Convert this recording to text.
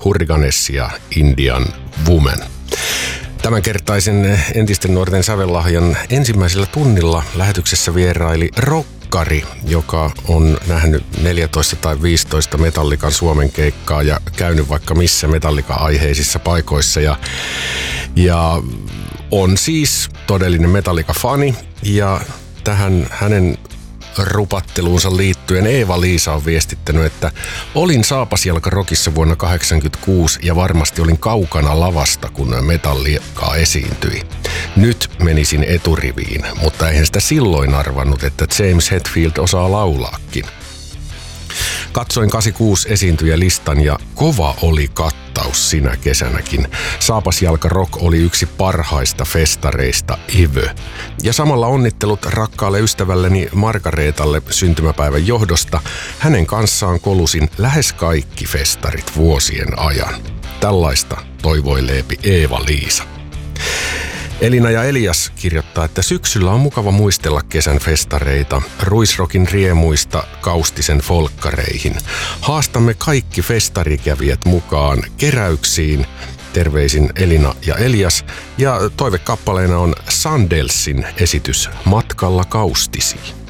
Hurricanes ja Indian Woman. Tämänkertaisen entisten nuorten sävellahjan ensimmäisellä tunnilla lähetyksessä vieraili rokkari, joka on nähnyt 14 tai 15 Metallican Suomen keikkaa ja käynyt vaikka missä Metallica-aiheisissa paikoissa. Ja on siis todellinen Metallica-fani ja tähän hänen rupatteluunsa liittyen Eeva-Liisa on viestittänyt, että olin Saapasjalka Rockissa vuonna 1986 ja varmasti olin kaukana lavasta, kun Metallica esiintyi. Nyt menisin eturiviin, mutta eihän sitä silloin arvannut, että James Hetfield osaa laulaakin. Katsoin 86 esiintyjälistan ja kova oli kattaus sinä kesänäkin. Saapasjalka Rock oli yksi parhaista festareista ever. Ja samalla onnittelut rakkaalle ystävälleni Margareetalle syntymäpäivän johdosta. Hänen kanssaan kolusin lähes kaikki festarit vuosien ajan. Tällaista toivoileepi Eeva-Liisa. Elina ja Elias kirjoittaa, että syksyllä on mukava muistella kesän festareita, Ruisrokin riemuista Kaustisen folkkareihin. Haastamme kaikki festarikävijät mukaan keräyksiin. Terveisin Elina ja Elias. Ja toivekappaleena on Sandelsin esitys Matkalla Kaustisiin.